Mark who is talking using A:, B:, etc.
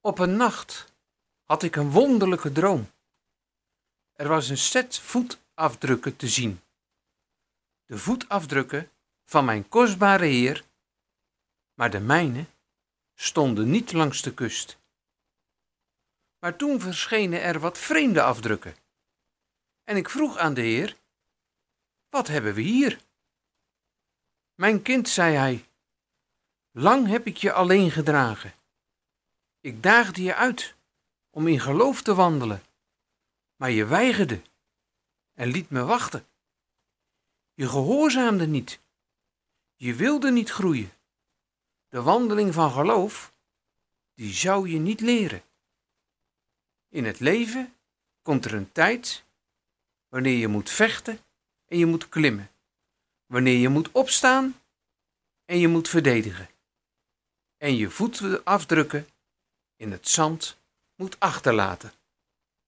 A: Op een nacht had ik een wonderlijke droom. Er was een set voetafdrukken te zien. De voetafdrukken van mijn kostbare Heer, maar de mijne stonden niet langs de kust. Maar toen verschenen er wat vreemde afdrukken. En ik vroeg aan de Heer: wat hebben we hier? Mijn kind, zei hij, lang heb ik je alleen gedragen. Ik daagde je uit om in geloof te wandelen, maar je weigerde en liet me wachten. Je gehoorzaamde niet, je wilde niet groeien. De wandeling van geloof, die zou je niet leren. In het leven komt er een tijd wanneer je moet vechten en je moet klimmen. Wanneer je moet opstaan en je moet verdedigen. En je voeten afdrukken in het zand moet achterlaten.